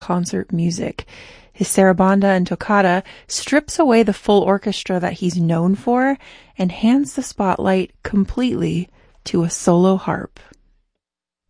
concert music. His sarabanda and toccata strips away the full orchestra that he's known for and hands the spotlight completely to a solo harp.